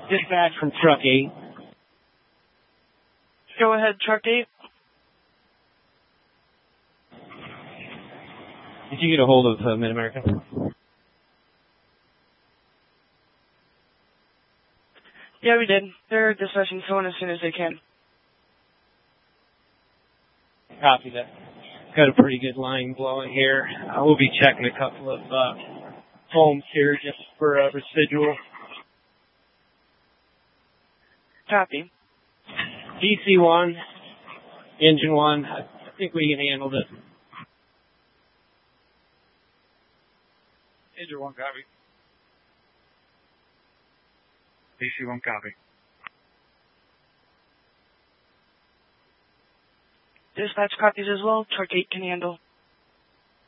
Dispatch from Truck 8. Go ahead, Truck 8. Did you get a hold of Mid-America? Yeah, we did. They're dispatching someone as soon as they can. Copy that. Got a pretty good line blowing here. We'll be checking a couple of homes here just for residual. Copy. DC1, Engine 1, I think we can handle this. Engine 1, copy. DC1, copy. Dispatch copies as well. Truck 8 can handle.